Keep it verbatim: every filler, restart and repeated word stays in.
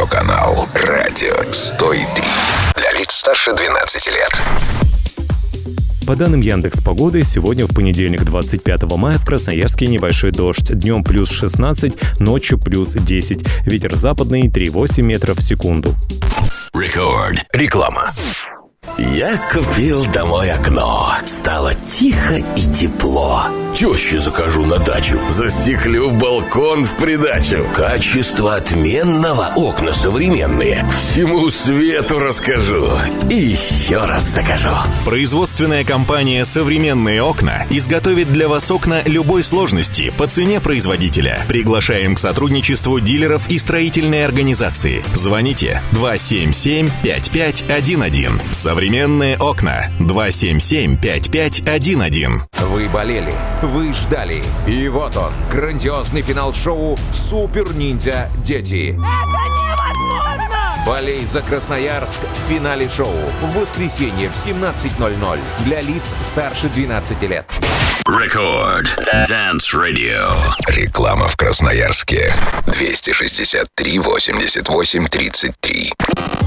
Радиоканал Радио сто три. Для лиц старше двенадцати лет. По данным Яндекс.Погоды, сегодня в понедельник, двадцать пятого мая, в Красноярске небольшой дождь. Днем плюс шестнадцать, ночью плюс десять. Ветер западный три целых восемь десятых метров в секунду. Рекорд. Реклама. Я купил домой окно. Стало тихо и тепло. Теще закажу на дачу. Застеклю балкон в придачу. Качество отменного. Окна современные. Всему свету расскажу. И еще раз закажу. Производственная компания «Современные окна» изготовит для вас окна любой сложности по цене производителя. Приглашаем к сотрудничеству дилеров и строительной организации. Звоните два семь семь пять пять один один. Современные окна. два семь семь пять пять один один. Вы болели, вы ждали. И вот он, грандиозный финал шоу «Супер Ниндзя Дети». Это невозможно! Болей за Красноярск в финале шоу в воскресенье в семнадцать ноль ноль для лиц старше двенадцати лет. Рекорд. Dance Radio. Реклама в Красноярске. двести шестьдесят три восемьдесят восемь тридцать три.